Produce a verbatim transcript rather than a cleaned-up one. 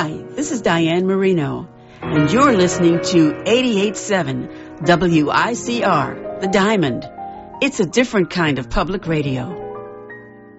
Hi, this is Diane Marino, and you're listening to eighty-eight point seven W I C R, The Diamond. It's a different kind of public radio.